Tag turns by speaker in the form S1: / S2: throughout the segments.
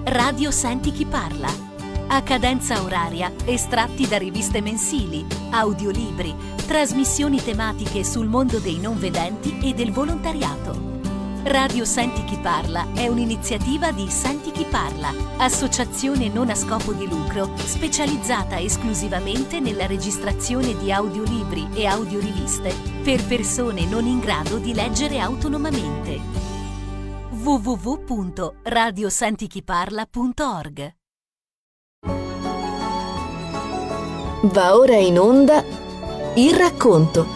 S1: Radio Senti chi parla. A cadenza oraria, estratti da riviste mensili, audiolibri, trasmissioni tematiche sul mondo dei non vedenti e del volontariato. Radio Senti chi parla è un'iniziativa di Senti chi parla, associazione non a scopo di lucro specializzata esclusivamente nella registrazione di audiolibri e audioriviste per persone non in grado di leggere autonomamente. www.radiosentichiparla.org.
S2: Va ora in onda il racconto.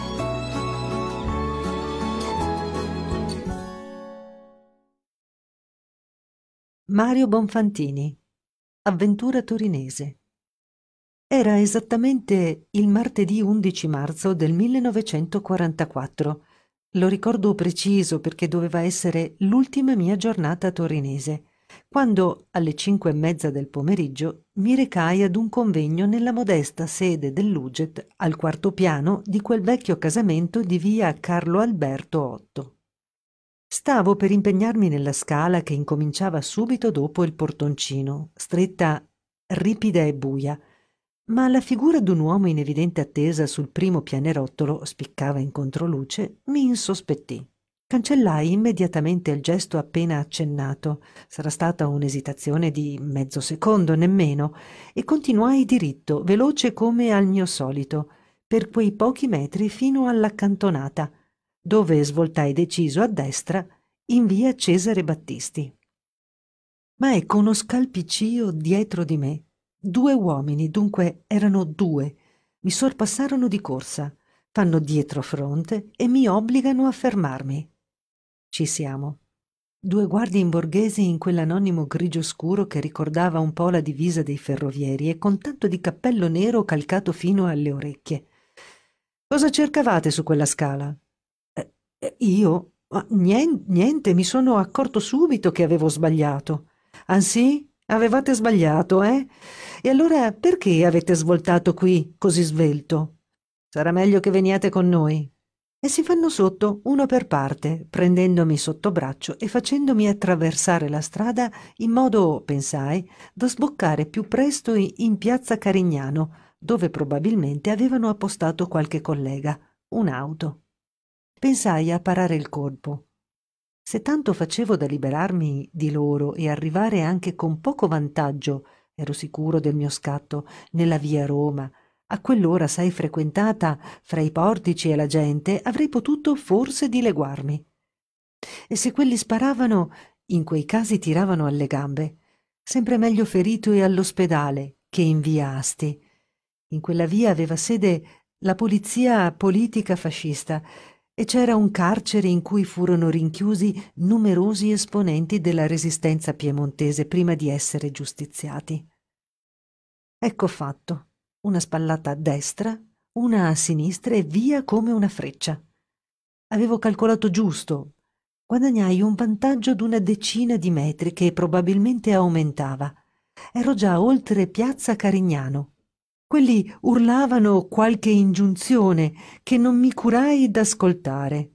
S3: Mario Bonfantini, Avventura torinese. Era esattamente il martedì 11 marzo del 1944. Lo ricordo preciso perché doveva essere l'ultima mia giornata torinese, quando alle 5:30 del pomeriggio mi recai ad un convegno nella modesta sede dell'UGET al quarto piano di quel vecchio casamento di via Carlo Alberto 8. Stavo per impegnarmi nella scala che incominciava subito dopo il portoncino, stretta, ripida e buia, ma la figura d'un uomo in evidente attesa sul primo pianerottolo spiccava in controluce, mi insospettì. Cancellai immediatamente il gesto appena accennato, sarà stata un'esitazione di mezzo secondo nemmeno, e continuai diritto, veloce come al mio solito, per quei pochi metri fino all'accantonata, dove svoltai deciso a destra in via Cesare Battisti. Ma ecco uno scalpiccio dietro di me. 2 uomini, dunque erano 2, mi sorpassarono di corsa, fanno dietro fronte e mi obbligano a fermarmi. Ci siamo. 2 guardie imborghesi in quell'anonimo grigio scuro che ricordava un po' la divisa dei ferrovieri e con tanto di cappello nero calcato fino alle orecchie. Cosa cercavate su quella scala? Io? Niente, mi sono accorto subito che avevo sbagliato. Ah sì? Avevate sbagliato, eh? E allora perché avete svoltato qui così svelto? Sarà meglio che veniate con noi. E si fanno sotto, uno per parte, prendendomi sotto braccio e facendomi attraversare la strada in modo, pensai, da sboccare più presto in piazza Carignano, dove probabilmente avevano appostato qualche collega, un'auto. Pensai a parare il colpo. Se tanto facevo da liberarmi di loro e arrivare anche con poco vantaggio, ero sicuro del mio scatto, nella via Roma, a quell'ora assai frequentata fra i portici e la gente, avrei potuto forse dileguarmi. E se quelli sparavano, in quei casi tiravano alle gambe. Sempre meglio ferito e all'ospedale che in via Asti. In quella via aveva sede la polizia politica fascista, e c'era un carcere in cui furono rinchiusi numerosi esponenti della resistenza piemontese prima di essere giustiziati. Ecco fatto, una spallata a destra, una a sinistra e via come una freccia. Avevo calcolato giusto, guadagnai un vantaggio d'una decina di metri che probabilmente aumentava. Ero già oltre piazza Carignano. Quelli urlavano qualche ingiunzione che non mi curai d'ascoltare.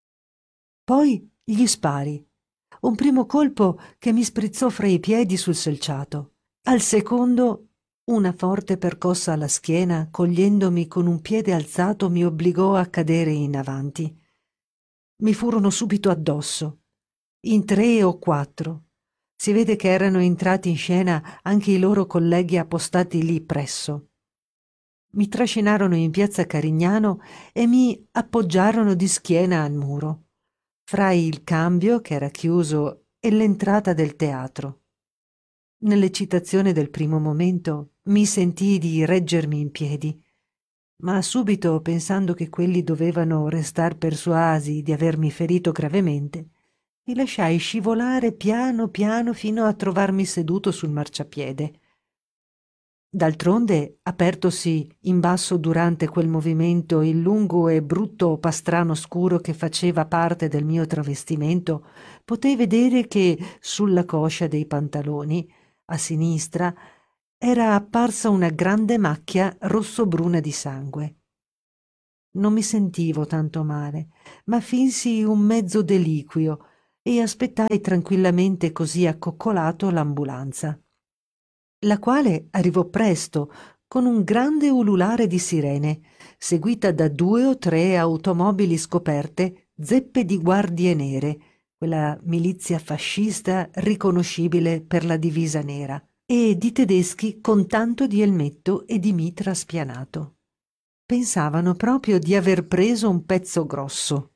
S3: Poi gli spari. Un primo colpo che mi sprizzò fra i piedi sul selciato. Al secondo, una forte percossa alla schiena, cogliendomi con un piede alzato, mi obbligò a cadere in avanti. Mi furono subito addosso, in 3 o 4. Si vede che erano entrati in scena anche i loro colleghi appostati lì presso. Mi trascinarono in piazza Carignano e mi appoggiarono di schiena al muro, fra il cambio, che era chiuso, e l'entrata del teatro. Nell'eccitazione del primo momento mi sentii di reggermi in piedi, ma subito, pensando che quelli dovevano restar persuasi di avermi ferito gravemente, mi lasciai scivolare piano piano fino a trovarmi seduto sul marciapiede. D'altronde, apertosi in basso durante quel movimento il lungo e brutto pastrano scuro che faceva parte del mio travestimento, potei vedere che sulla coscia dei pantaloni, a sinistra, era apparsa una grande macchia rosso-bruna di sangue. Non mi sentivo tanto male, ma finsi un mezzo deliquio e aspettai tranquillamente così accoccolato l'ambulanza, la quale arrivò presto con un grande ululare di sirene, seguita da 2 o 3 automobili scoperte, zeppe di guardie nere, quella milizia fascista riconoscibile per la divisa nera, e di tedeschi con tanto di elmetto e di mitra spianato. Pensavano proprio di aver preso un pezzo grosso.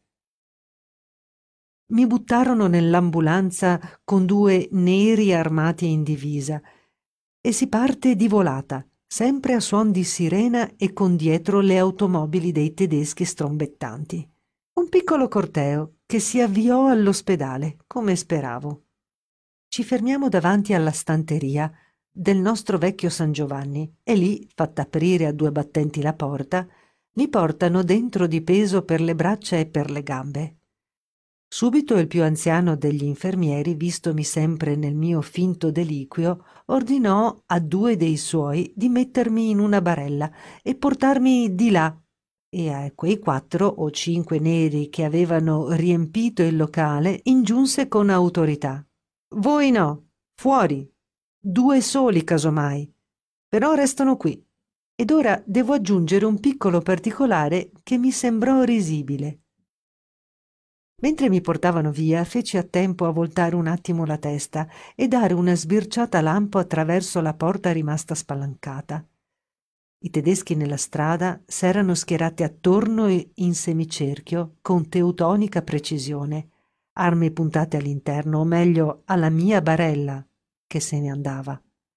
S3: Mi buttarono nell'ambulanza con 2 neri armati in divisa e si parte di volata, sempre a suon di sirena e con dietro le automobili dei tedeschi strombettanti. Un piccolo corteo che si avviò all'ospedale, come speravo. Ci fermiamo davanti alla stanteria del nostro vecchio San Giovanni e lì, fatta aprire a 2 battenti la porta, mi portano dentro di peso per le braccia e per le gambe. Subito il più anziano degli infermieri, vistomi sempre nel mio finto deliquio, ordinò a 2 dei suoi di mettermi in una barella e portarmi di là, e a quei 4 o 5 neri che avevano riempito il locale ingiunse con autorità: «Voi no, fuori, 2 soli casomai, però restano qui». Ed ora devo aggiungere un piccolo particolare che mi sembrò risibile. Mentre mi portavano via, feci a tempo a voltare un attimo la testa e dare una sbirciata lampo attraverso la porta rimasta spalancata. I tedeschi nella strada s'erano schierati attorno e in semicerchio con teutonica precisione, armi puntate all'interno, o meglio alla mia barella, che se ne andava.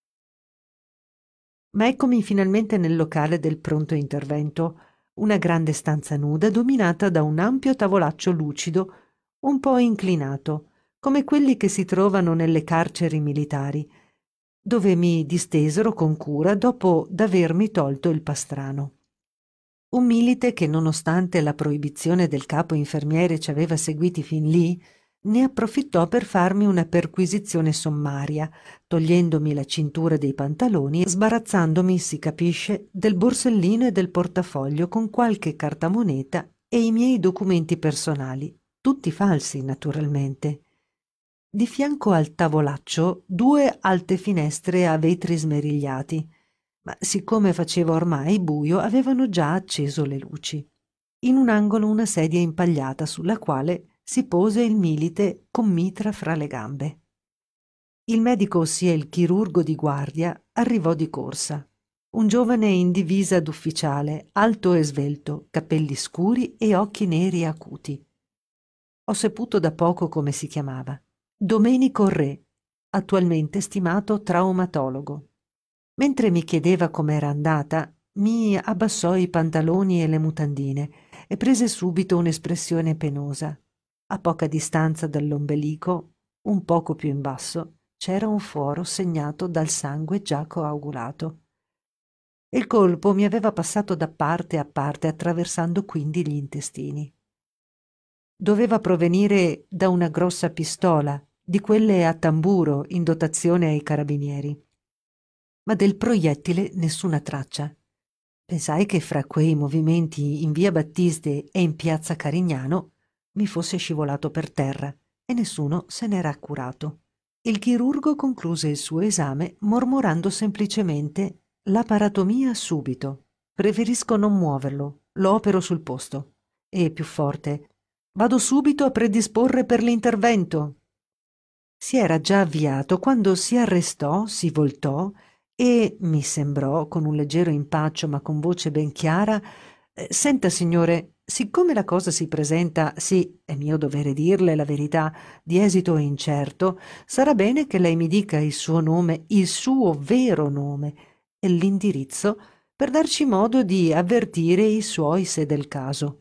S3: Ma eccomi finalmente nel locale del pronto intervento, una grande stanza nuda dominata da un ampio tavolaccio lucido un po' inclinato, come quelli che si trovano nelle carceri militari, dove mi distesero con cura dopo d'avermi tolto il pastrano. Un milite che, nonostante la proibizione del capo infermiere ci aveva seguiti fin lì, ne approfittò per farmi una perquisizione sommaria, togliendomi la cintura dei pantaloni e sbarazzandomi, si capisce, del borsellino e del portafoglio con qualche cartamoneta e i miei documenti personali, tutti falsi naturalmente. Di fianco al tavolaccio 2 alte finestre a vetri smerigliati, ma siccome faceva ormai buio avevano già acceso le luci. In un angolo una sedia impagliata sulla quale si pose il milite con mitra fra le gambe. Il medico, ossia il chirurgo di guardia, arrivò di corsa. Un giovane in divisa d'ufficiale, alto e svelto, capelli scuri e occhi neri acuti. Ho saputo da poco come si chiamava. Domenico Re, attualmente stimato traumatologo. Mentre mi chiedeva com'era andata, mi abbassò i pantaloni e le mutandine e prese subito un'espressione penosa. A poca distanza dall'ombelico, un poco più in basso, c'era un foro segnato dal sangue già coagulato. Il colpo mi aveva passato da parte a parte, attraversando quindi gli intestini. Doveva provenire da una grossa pistola, di quelle a tamburo in dotazione ai carabinieri. Ma del proiettile nessuna traccia. Pensai che fra quei movimenti in via Battiste e in piazza Carignano mi fosse scivolato per terra e nessuno se n'era accurato. Il chirurgo concluse il suo esame mormorando semplicemente: «La paratomia subito. Preferisco non muoverlo, lo opero sul posto». E più forte: «Vado subito a predisporre per l'intervento». Si era già avviato quando si arrestò, si voltò e mi sembrò, con un leggero impaccio ma con voce ben chiara: «Senta, signore, siccome la cosa si presenta, sì, è mio dovere dirle la verità, di esito incerto, sarà bene che lei mi dica il suo nome, il suo vero nome e l'indirizzo, per darci modo di avvertire i suoi se del caso».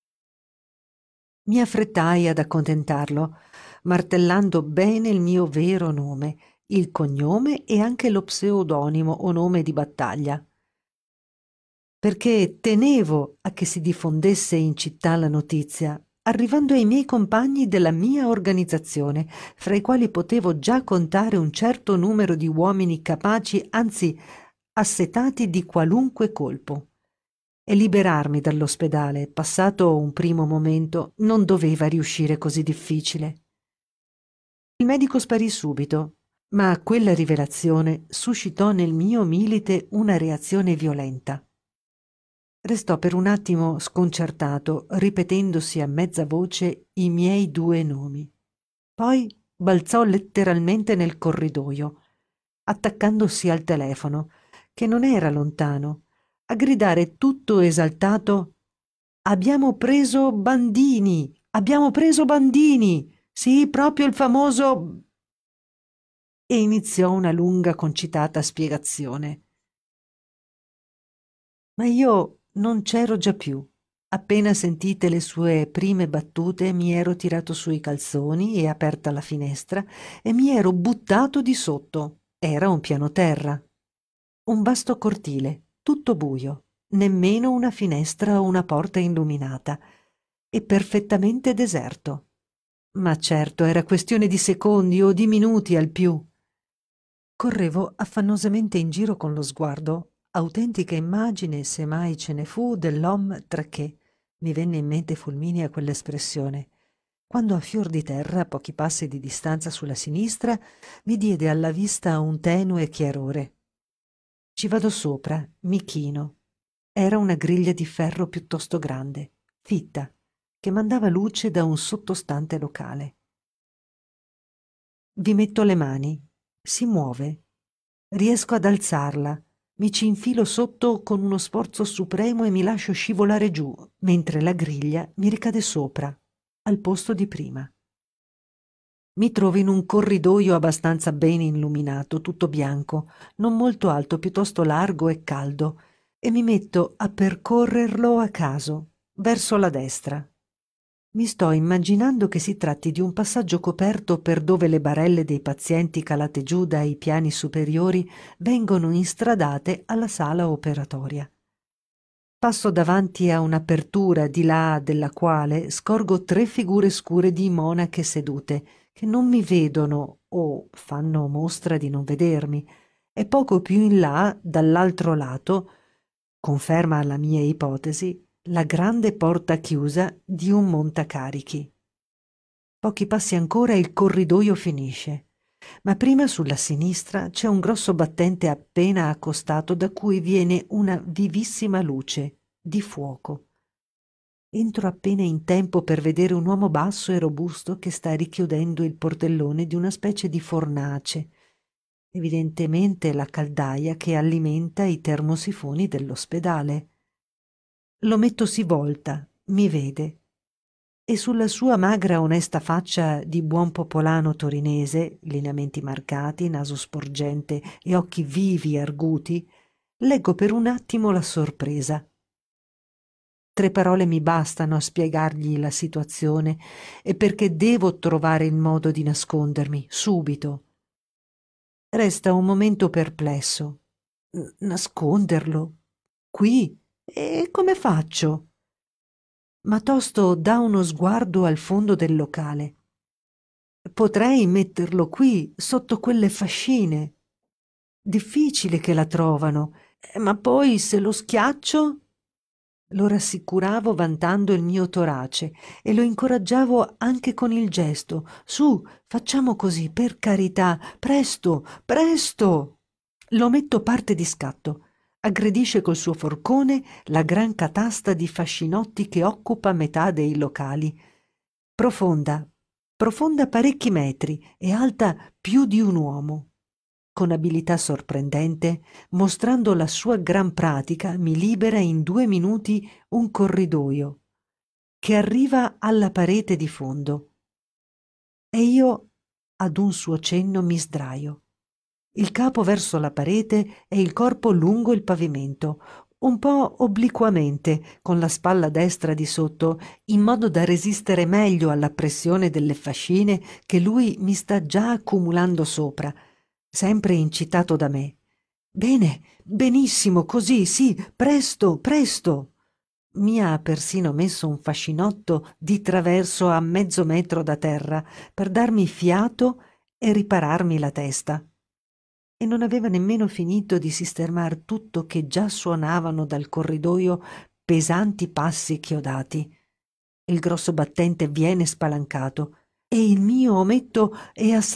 S3: Mi affrettai ad accontentarlo, martellando bene il mio vero nome, il cognome e anche lo pseudonimo o nome di battaglia, perché tenevo a che si diffondesse in città la notizia, arrivando ai miei compagni della mia organizzazione, fra i quali potevo già contare un certo numero di uomini capaci, anzi assetati di qualunque colpo. E liberarmi dall'ospedale, passato un primo momento, non doveva riuscire così difficile. Il medico sparì subito, ma quella rivelazione suscitò nel mio milite una reazione violenta. Restò per un attimo sconcertato, ripetendosi a mezza voce i miei 2 nomi. Poi balzò letteralmente nel corridoio, attaccandosi al telefono, che non era lontano, a gridare tutto esaltato: «Abbiamo preso Bandini! Abbiamo preso Bandini! Sì, proprio il famoso…» E iniziò una lunga concitata spiegazione. Ma io non c'ero già più. Appena sentite le sue prime battute mi ero tirato sui calzoni e aperta la finestra e mi ero buttato di sotto. Era un piano terra. Un vasto cortile, tutto buio, nemmeno una finestra o una porta illuminata, e perfettamente deserto. Ma certo, era questione di secondi o di minuti al più. Correvo affannosamente in giro con lo sguardo, autentica immagine, se mai ce ne fu, dell'homme traqué. Mi venne in mente fulminea quell'espressione, quando a fior di terra, a pochi passi di distanza sulla sinistra, mi diede alla vista un tenue chiarore. Ci vado sopra, mi chino. Era una griglia di ferro piuttosto grande, fitta, che mandava luce da un sottostante locale. Vi metto le mani. Si muove. Riesco ad alzarla. Mi ci infilo sotto con uno sforzo supremo e mi lascio scivolare giù, mentre la griglia mi ricade sopra, al posto di prima. Mi trovo in un corridoio abbastanza bene illuminato, tutto bianco, non molto alto, piuttosto largo e caldo, e mi metto a percorrerlo a caso, verso la destra. Mi sto immaginando che si tratti di un passaggio coperto per dove le barelle dei pazienti calate giù dai piani superiori vengono instradate alla sala operatoria. Passo davanti a un'apertura di là della quale scorgo 3 figure scure di monache sedute, che non mi vedono o fanno mostra di non vedermi, e poco più in là, dall'altro lato, conferma la mia ipotesi, la grande porta chiusa di un montacarichi. Pochi passi ancora e il corridoio finisce, ma prima sulla sinistra c'è un grosso battente appena accostato da cui viene una vivissima luce di fuoco. Entro appena in tempo per vedere un uomo basso e robusto che sta richiudendo il portellone di una specie di fornace, evidentemente la caldaia che alimenta i termosifoni dell'ospedale. L'ometto si volta, mi vede, e sulla sua magra onesta faccia di buon popolano torinese, lineamenti marcati, naso sporgente e occhi vivi e arguti, leggo per un attimo la sorpresa. 3 parole mi bastano a spiegargli la situazione e perché devo trovare il modo di nascondermi, subito. Resta un momento perplesso. Nasconderlo? Qui? E come faccio? Ma tosto dà uno sguardo al fondo del locale. Potrei metterlo qui, sotto quelle fascine. Difficile che la trovano, ma poi se lo schiaccio? Lo rassicuravo vantando il mio torace e lo incoraggiavo anche con il gesto. Su, facciamo così, per carità, presto, presto! L'ometto parte di scatto. Aggredisce col suo forcone la gran catasta di fascinotti che occupa metà dei locali. Profonda, profonda parecchi metri e alta più di un uomo. Con abilità sorprendente, mostrando la sua gran pratica, mi libera in 2 minuti un corridoio che arriva alla parete di fondo. E io, ad un suo cenno, mi sdraio. Il capo verso la parete e il corpo lungo il pavimento, un po' obliquamente, con la spalla destra di sotto, in modo da resistere meglio alla pressione delle fascine che lui mi sta già accumulando sopra, sempre incitato da me. Bene, benissimo, così, sì, presto, presto. Mi ha persino messo un fascinotto di traverso a mezzo metro da terra per darmi fiato e ripararmi la testa. E non aveva nemmeno finito di sistemar tutto che già suonavano dal corridoio pesanti passi chiodati. Il grosso battente viene spalancato. e il mio ometto è